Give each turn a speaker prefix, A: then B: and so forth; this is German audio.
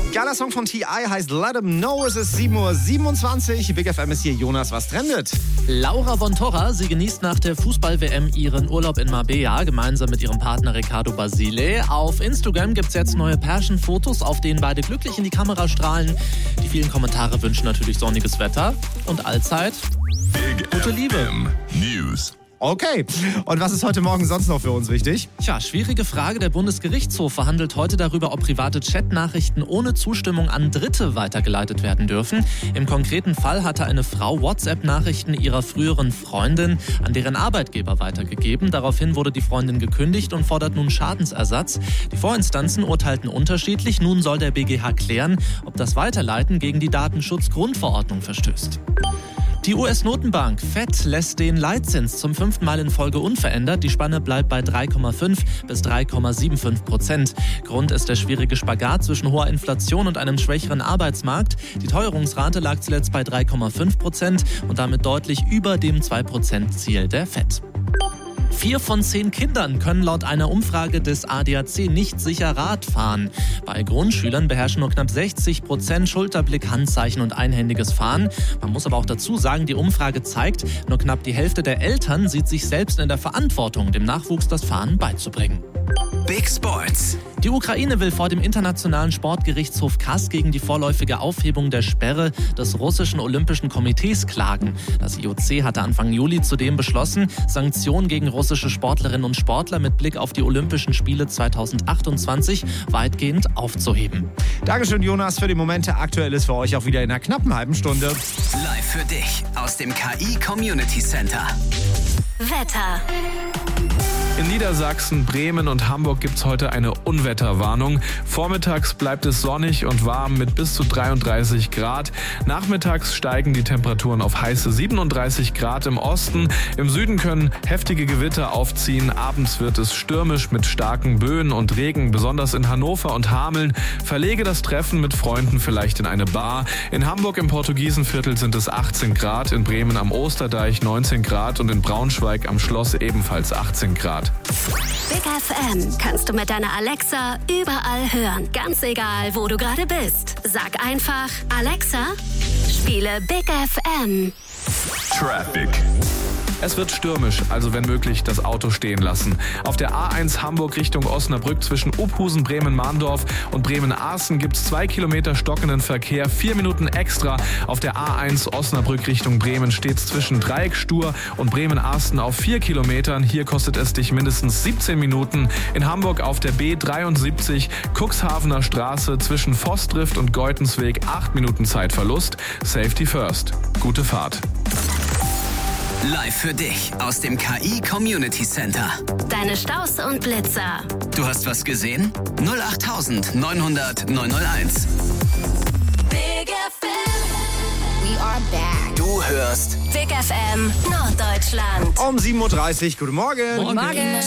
A: Geiler Song von T.I. heißt Let 'Em Know. Es ist 7:27 Uhr. Big FM ist hier. Jonas, was trendet?
B: Laura von Torra, sie genießt nach der Fußball-WM ihren Urlaub in Marbella, gemeinsam mit ihrem Partner Riccardo Basile. Auf Instagram gibt's jetzt neue Pärchenfotos, auf denen beide glücklich in die Kamera strahlen. Die vielen Kommentare wünschen natürlich sonniges Wetter und allzeit gute Liebe.
C: News.
A: Okay. Und was ist heute Morgen sonst noch für uns wichtig?
B: Tja, schwierige Frage. Der Bundesgerichtshof verhandelt heute darüber, ob private Chatnachrichten ohne Zustimmung an Dritte weitergeleitet werden dürfen. Im konkreten Fall hatte eine Frau WhatsApp-Nachrichten ihrer früheren Freundin an deren Arbeitgeber weitergegeben. Daraufhin wurde die Freundin gekündigt und fordert nun Schadensersatz. Die Vorinstanzen urteilten unterschiedlich. Nun soll der BGH klären, ob das Weiterleiten gegen die Datenschutzgrundverordnung verstößt. Die US-Notenbank Fed lässt den Leitzins zum 5. Mal in Folge unverändert. Die Spanne bleibt bei 3,5 bis 3,75%. Grund ist der schwierige Spagat zwischen hoher Inflation und einem schwächeren Arbeitsmarkt. Die Teuerungsrate lag zuletzt bei 3,5% und damit deutlich über dem 2%-Ziel der Fed. 4 von 10 Kindern können laut einer Umfrage des ADAC nicht sicher Rad fahren. Bei Grundschülern beherrschen nur knapp 60% Schulterblick, Handzeichen und einhändiges Fahren. Man muss aber auch dazu sagen, die Umfrage zeigt, nur knapp die Hälfte der Eltern sieht sich selbst in der Verantwortung, dem Nachwuchs das Fahren beizubringen.
C: Big Sports.
B: Die Ukraine will vor dem Internationalen Sportgerichtshof Kass gegen die vorläufige Aufhebung der Sperre des russischen Olympischen Komitees klagen. Das IOC hatte Anfang Juli zudem beschlossen, Sanktionen gegen russische Sportlerinnen und Sportler mit Blick auf die Olympischen Spiele 2028 weitgehend aufzuheben.
A: Dankeschön, Jonas, für die Momente. Aktuell ist für euch auch wieder in einer knappen halben Stunde.
C: Live für dich aus dem KI Community Center.
D: Wetter.
E: In Niedersachsen, Bremen und Hamburg gibt es heute eine Unwetterwarnung. Vormittags bleibt es sonnig und warm mit bis zu 33 Grad. Nachmittags steigen die Temperaturen auf heiße 37 Grad im Osten. Im Süden können heftige Gewitter aufziehen. Abends wird es stürmisch mit starken Böen und Regen, besonders in Hannover und Hameln. Verlege das Treffen mit Freunden vielleicht in eine Bar. In Hamburg im Portugiesenviertel sind es 18 Grad, in Bremen am Osterdeich 19 Grad und in Braunschweig am Schloss ebenfalls 18 Grad.
D: Big FM kannst du mit deiner Alexa überall hören. Ganz egal, wo du gerade bist. Sag einfach, Alexa, spiele Big FM.
C: Traffic.
E: Es wird stürmisch, also wenn möglich das Auto stehen lassen. Auf der A1 Hamburg Richtung Osnabrück zwischen Uphusen, Bremen-Mahndorf und Bremen-Aßen gibt es 2 Kilometer stockenden Verkehr, 4 Minuten extra. Auf der A1 Osnabrück Richtung Bremen steht es zwischen Dreieckstur und Bremen-Aßen auf 4 Kilometern. Hier kostet es dich mindestens 17 Minuten. In Hamburg auf der B73 Cuxhavener Straße zwischen Vossdrift und Geutensweg 8 Minuten Zeitverlust. Safety first. Gute Fahrt.
C: Live für dich aus dem KI Community Center.
D: Deine Staus und Blitzer.
C: Du hast was gesehen? 08900 901.
D: Big FM. We are back.
C: Du hörst
D: Big FM Norddeutschland.
A: Um 7:30 Uhr. Guten Morgen.
B: Morgen.